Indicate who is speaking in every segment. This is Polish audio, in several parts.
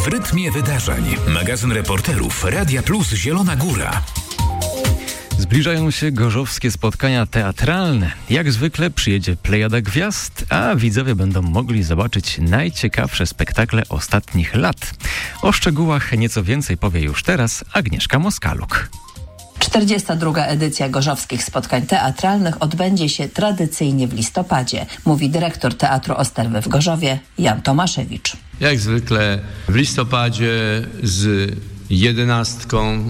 Speaker 1: W rytmie wydarzeń. Magazyn reporterów Radia Plus Zielona Góra.
Speaker 2: Zbliżają się gorzowskie spotkania teatralne. Jak zwykle przyjedzie plejada gwiazd, a widzowie będą mogli zobaczyć najciekawsze spektakle ostatnich lat. O szczegółach nieco więcej powie już teraz Agnieszka Moskaluk.
Speaker 3: 42. edycja gorzowskich spotkań teatralnych odbędzie się tradycyjnie w listopadzie, mówi dyrektor Teatru Osterwy w Gorzowie Jan Tomaszewicz.
Speaker 4: Jak zwykle w listopadzie z 11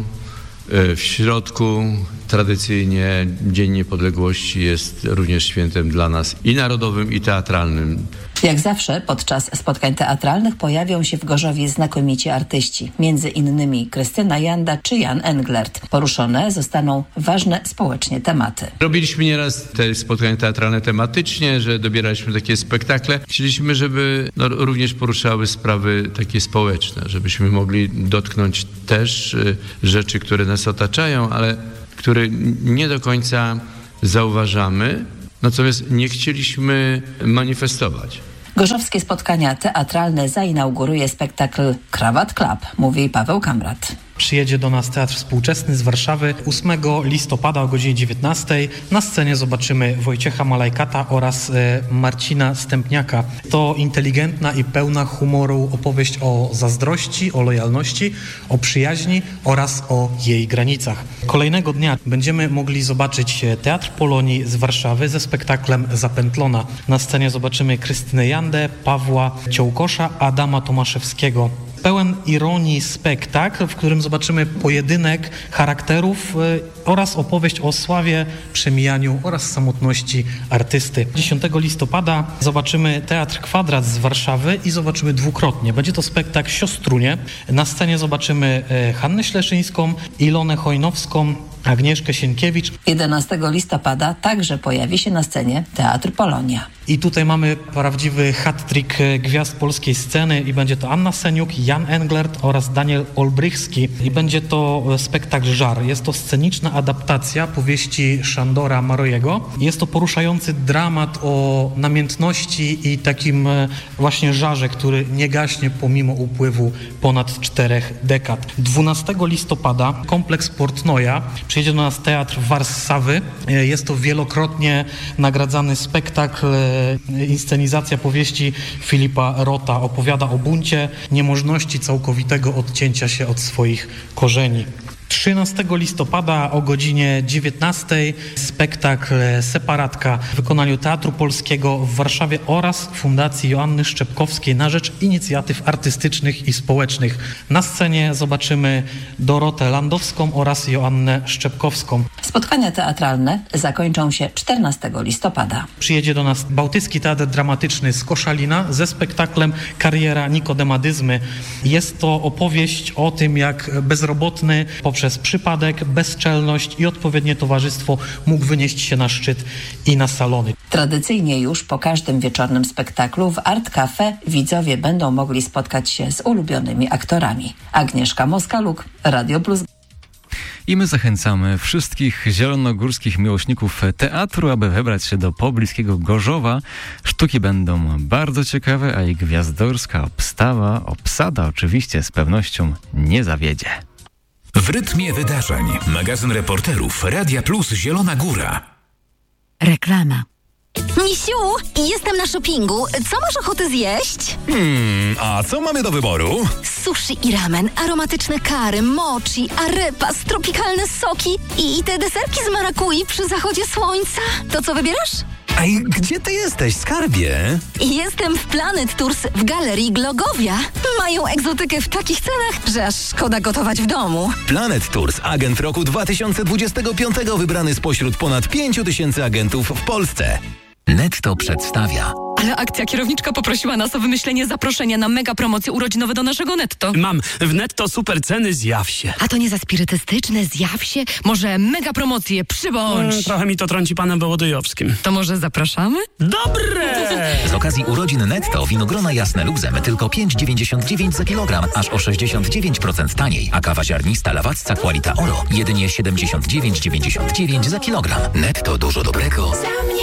Speaker 4: w środku. Tradycyjnie Dzień Niepodległości jest również świętem dla nas i narodowym, i teatralnym.
Speaker 3: Jak zawsze podczas spotkań teatralnych pojawią się w Gorzowie znakomici artyści, między innymi Krystyna Janda czy Jan Englert. Poruszone zostaną ważne społecznie tematy.
Speaker 4: Robiliśmy nieraz te spotkania teatralne tematycznie, że dobieraliśmy takie spektakle. Chcieliśmy, żeby również poruszały sprawy takie społeczne, żebyśmy mogli dotknąć też rzeczy, które nas otaczają, ale które nie do końca zauważamy, natomiast nie chcieliśmy manifestować.
Speaker 3: Gorzowskie spotkania teatralne zainauguruje spektakl Krawat Club, mówi Paweł Kamrat.
Speaker 5: Przyjedzie do nas Teatr Współczesny z Warszawy 8 listopada o godzinie 19. Na scenie zobaczymy Wojciecha Malajkata oraz Marcina Stępniaka. To inteligentna i pełna humoru opowieść o zazdrości, o lojalności, o przyjaźni oraz o jej granicach. Kolejnego dnia będziemy mogli zobaczyć Teatr Polonii z Warszawy ze spektaklem Zapętlona. Na scenie zobaczymy Krystynę Jandę, Pawła Ciołkosza, Adama Tomaszewskiego. Pełen ironii spektakl, w którym zobaczymy pojedynek charakterów oraz opowieść o sławie, przemijaniu oraz samotności artysty. 10 listopada zobaczymy Teatr Kwadrat z Warszawy i zobaczymy dwukrotnie. Będzie to spektakl Siostrunie. Na scenie zobaczymy Hannę Śleszyńską, Ilonę Chojnowską, Agnieszkę Sienkiewicz.
Speaker 3: 11 listopada także pojawi się na scenie Teatr Polonia.
Speaker 5: I tutaj mamy prawdziwy hat-trick gwiazd polskiej sceny i będzie to Anna Seniuk, Jan Englert oraz Daniel Olbrychski. I będzie to spektakl Żar. Jest to sceniczna adaptacja powieści Szandora Marojego. Jest to poruszający dramat o namiętności i takim właśnie żarze, który nie gaśnie pomimo upływu ponad 4 dekad. 12 listopada kompleks Portnoja przyjedzie do nas Teatr Warszawy. Jest to wielokrotnie nagradzany spektakl. Inscenizacja powieści Filipa Rota opowiada o buncie, niemożności całkowitego odcięcia się od swoich korzeni. 13 listopada o godzinie 19 spektakl Separatka w wykonaniu Teatru Polskiego w Warszawie oraz Fundacji Joanny Szczepkowskiej na rzecz inicjatyw artystycznych i społecznych. Na scenie zobaczymy Dorotę Landowską oraz Joannę Szczepkowską.
Speaker 3: Spotkania teatralne zakończą się 14 listopada.
Speaker 5: Przyjedzie do nas Bałtycki Teatr Dramatyczny z Koszalina ze spektaklem Kariera Nikodemadyzmy. Jest to opowieść o tym, jak bezrobotny poprzez przypadek, bezczelność i odpowiednie towarzystwo mógł wynieść się na szczyt i na salony.
Speaker 3: Tradycyjnie już po każdym wieczornym spektaklu w Art Cafe widzowie będą mogli spotkać się z ulubionymi aktorami. Agnieszka Moskaluk, Radio Plus.
Speaker 2: I my zachęcamy wszystkich zielonogórskich miłośników teatru, aby wybrać się do pobliskiego Gorzowa. Sztuki będą bardzo ciekawe, a i gwiazdorska obsada oczywiście z pewnością nie zawiedzie.
Speaker 1: W rytmie wydarzeń. Magazyn reporterów Radia Plus Zielona Góra.
Speaker 6: Reklama. Misiu, jestem na shoppingu. Co masz ochotę zjeść?
Speaker 1: A co mamy do wyboru?
Speaker 6: Sushi i ramen, aromatyczne kary, mochi, arepas, tropikalne soki i te deserki z marakui przy zachodzie słońca. To co wybierasz?
Speaker 1: Ej, gdzie ty jesteś, skarbie?
Speaker 6: Jestem w Planet Tours w Galerii Glogowia. Mają egzotykę w takich cenach, że aż szkoda gotować w domu.
Speaker 1: Planet Tours, agent roku 2025 wybrany spośród ponad 5000 agentów w Polsce. Netto przedstawia.
Speaker 7: Ale akcja kierowniczka poprosiła nas o wymyślenie zaproszenia na mega promocje urodzinowe do naszego Netto.
Speaker 8: Mam w Netto super ceny, zjaw się.
Speaker 7: A to nie za spirytystyczne, zjaw się? Może mega promocje, przybądź.
Speaker 8: Trochę mi to trąci panem Wołodyjowskim.
Speaker 7: To może zapraszamy?
Speaker 8: Dobre!
Speaker 1: Z okazji urodzin Netto winogrona jasne luzem tylko 5,99 za kilogram, aż o 69% taniej, a kawa ziarnista Lawacka Qualita Oro jedynie 79,99 za kilogram. Netto dużo dobrego.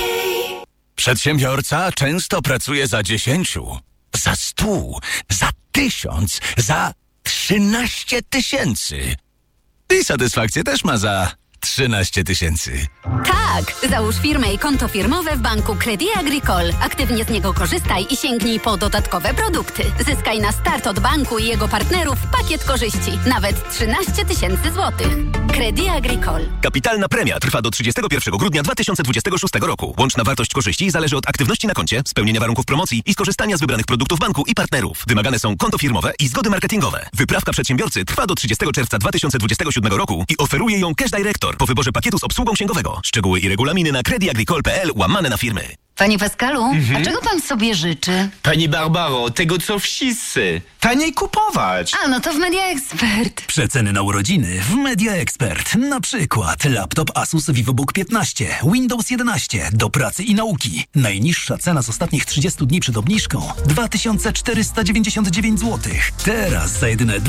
Speaker 9: Przedsiębiorca często pracuje za 10, za 100, za 1000 za 13 000. I satysfakcję też ma za 13 000.
Speaker 6: Tak! Załóż firmę i konto firmowe w banku Crédit Agricole. Aktywnie z niego korzystaj i sięgnij po dodatkowe produkty. Zyskaj na start od banku i jego partnerów pakiet korzyści. Nawet 13 000 złotych. Crédit Agricole.
Speaker 10: Kapitalna premia trwa do 31 grudnia 2026 roku. Łączna wartość korzyści zależy od aktywności na koncie, spełnienia warunków promocji i skorzystania z wybranych produktów banku i partnerów. Wymagane są konto firmowe i zgody marketingowe. Wyprawka przedsiębiorcy trwa do 30 czerwca 2027 roku i oferuje ją Cash Director po wyborze pakietu z obsługą księgowego. Szczegóły i regulaminy na creditagricole.pl/na-firmy.
Speaker 11: Panie Pascalu, a czego pan sobie życzy?
Speaker 12: Pani Barbaro, tego co wszyscy. Taniej kupować.
Speaker 11: A, no to w Media Expert.
Speaker 13: Przeceny na urodziny w Media Expert. Na przykład laptop Asus VivoBook 15, Windows 11 do pracy i nauki. Najniższa cena z ostatnich 30 dni przed obniżką 2499 zł. Teraz za jedyne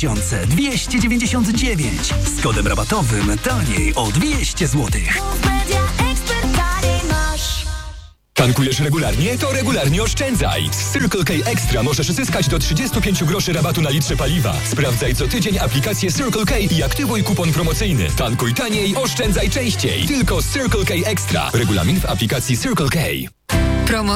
Speaker 13: 2299. Z kodem rabatowym taniej o 200 zł.
Speaker 14: Tankujesz regularnie? To regularnie oszczędzaj! Z Circle K Extra możesz zyskać do 35 groszy rabatu na litrze paliwa. Sprawdzaj co tydzień aplikację Circle K i aktywuj kupon promocyjny. Tankuj taniej, oszczędzaj częściej. Tylko z Circle K Extra. Regulamin w aplikacji Circle K.